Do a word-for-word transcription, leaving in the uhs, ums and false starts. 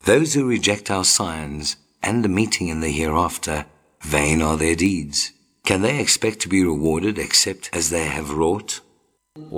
Those who reject our signs and the meeting in the hereafter, vain are their deeds. Can they expect to be rewarded except as they have wrought?